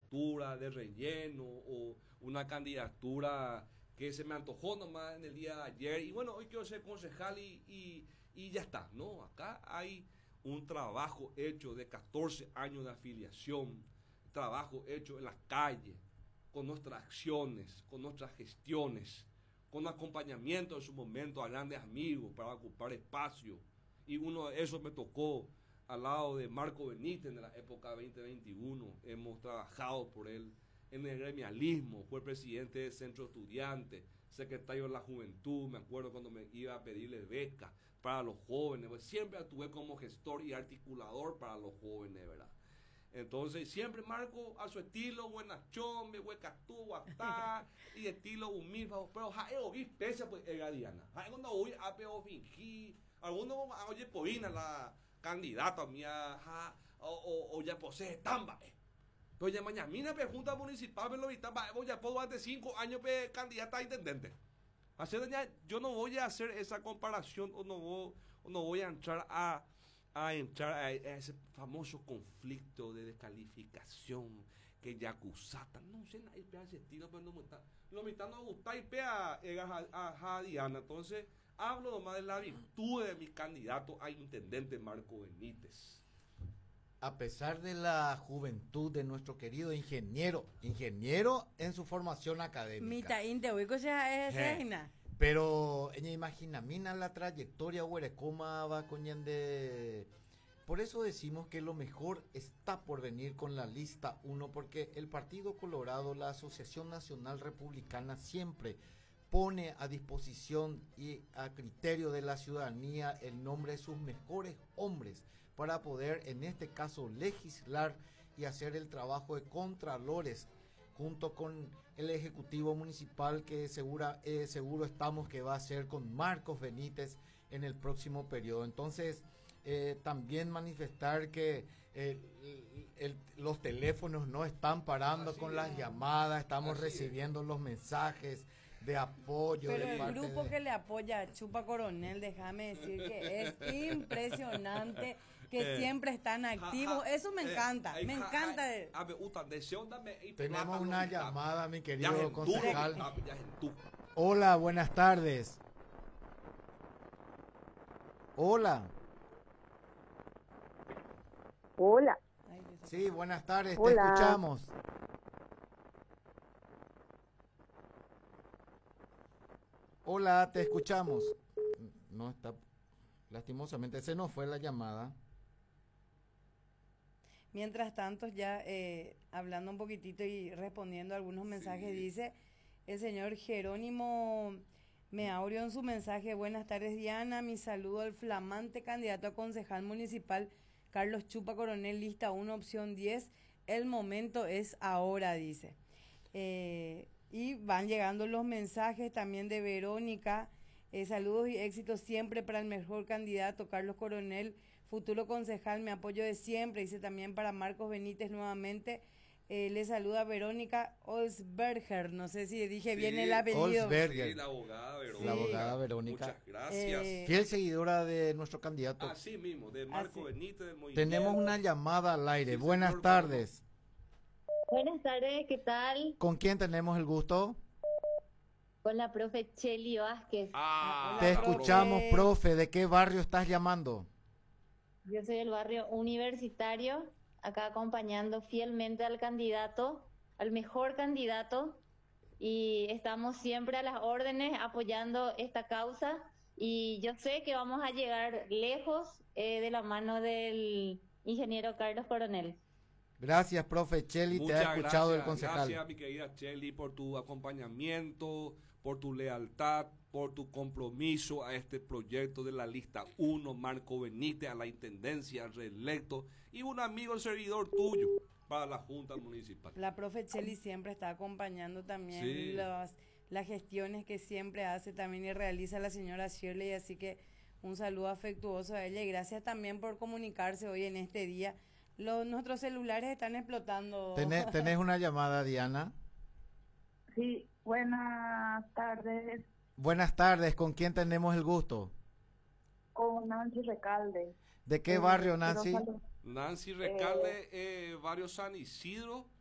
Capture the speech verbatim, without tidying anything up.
candidatura de relleno o una candidatura que se me antojó nomás en el día de ayer. Y bueno, hoy quiero ser concejal y, y, y ya está, ¿no? Acá hay un trabajo hecho de catorce años de afiliación, trabajo hecho en las calles, con nuestras acciones, con nuestras gestiones, con acompañamiento en su momento a grandes amigos para ocupar espacio. Y uno de esos me tocó al lado de Marco Benítez en la época veinte veintiuno. Hemos trabajado por él en el gremialismo, fue presidente del Centro Estudiante, secretario de la Juventud, me acuerdo cuando me iba a pedirle becas para los jóvenes, pues siempre actué como gestor y articulador para los jóvenes, ¿verdad? Entonces, siempre Marco a su estilo, buenas chombe, huecatú, guatá, y estilo humilde, pero ja, yo vi pese, pues, era Diana. Ja, cuando voy a peo fingí, algunos, oye, povina la candidata mía, ja, o, o, o ya posee tamba, eh. Pero ya mañana, mira, pe, junta municipal, me lo vi tamba, voy a puedo hace cinco años, pe, candidata a intendente. Así, yo no voy a hacer esa comparación, o no voy, o no voy a entrar a. a entrar a, a ese famoso conflicto de descalificación que Yacusata, no sé, nadie pega ese estilo, pero no me está, lo me está no gusta y pega a, a, a Diana. Entonces, hablo nomás de la virtud de mi candidato a intendente Marco Benítez. A pesar de la juventud de nuestro querido ingeniero, ingeniero en su formación académica. Mita inte sea es reina. Pero ella imagina, mina la trayectoria huerecoma va de. Por eso decimos que lo mejor está por venir con la lista uno, porque el Partido Colorado, la Asociación Nacional Republicana, siempre pone a disposición y a criterio de la ciudadanía el nombre de sus mejores hombres para poder, en este caso, legislar y hacer el trabajo de contralores junto con el Ejecutivo Municipal que segura, eh, seguro estamos que va a ser con Marcos Benítez en el próximo periodo. Entonces, eh, también manifestar que eh, el, el, los teléfonos no están parando Así con es. las llamadas, estamos Así recibiendo es. los mensajes de apoyo. Pero de el parte grupo de... que le apoya a Chupa Coronel, déjame decir que es impresionante, que eh, siempre están activos. Ja, ja, Eso me eh, encanta, eh, me ja, encanta. Ja, Tenemos una llamada, mi querido concejal. Hola, buenas tardes. Hola. Hola. Sí, buenas tardes, Hola. te escuchamos. Hola, te escuchamos. No está, lastimosamente se nos fue la llamada. Mientras tanto, ya eh, hablando un poquitito y respondiendo a algunos mensajes, sí. Dice el señor Jerónimo Meaurio en su mensaje: buenas tardes, Diana, mi saludo al flamante candidato a concejal municipal Carlos Chupa Coronel, lista uno, opción diez, el momento es ahora, dice. Eh, y van llegando los mensajes también de Verónica, eh, saludos y éxitos siempre para el mejor candidato Carlos Coronel, futuro concejal, mi apoyo de siempre, dice también para Marcos Benítez nuevamente. Eh, le saluda Verónica Olsberger, no sé si dije sí, bien el apellido. Olsberger. Sí, la abogada Verónica. La abogada Verónica. Muchas gracias. Eh, Fiel seguidora de nuestro candidato. Así mismo, de Marco Así. Benítez del movimiento. Tenemos una llamada al aire. Sí, Buenas señor, tardes. Buenas tardes, ¿qué tal? ¿Con quién tenemos el gusto? Con la profe Cheli Vázquez. Ah, Te escuchamos, profe. profe. ¿De qué barrio estás llamando? Yo soy del barrio Universitario, acá acompañando fielmente al candidato, al mejor candidato, y estamos siempre a las órdenes apoyando esta causa, y yo sé que vamos a llegar lejos eh, de la mano del ingeniero Carlos Coronel. Gracias, profe Cheli, te ha escuchado gracias, el concejal. Gracias, mi querida Cheli, por tu acompañamiento, por tu lealtad, por tu compromiso a este proyecto de la lista uno, Marco Benítez, a la intendencia, al reelecto, y un amigo servidor tuyo para la Junta Municipal. La profe Cheli siempre está acompañando también sí. las, las gestiones que siempre hace también y realiza la señora Shirley, así que un saludo afectuoso a ella y gracias también por comunicarse hoy en este día. Los, nuestros celulares están explotando. ¿Tenés, ¿Tenés una llamada, Diana? Sí, buenas tardes. Buenas tardes, ¿con quién tenemos el gusto? Con Nancy Recalde. ¿De qué eh, barrio, Nancy? Nancy Recalde, eh, eh, barrio San Isidro,